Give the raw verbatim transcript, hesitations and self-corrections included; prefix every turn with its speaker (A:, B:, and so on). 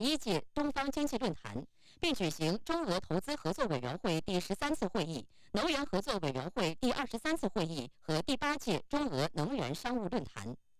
A: 一届东方经济论坛，并举行中俄投资合作委员会第十三次会议、能源合作委员会第二十三次会议和第八届中俄能源商务论坛。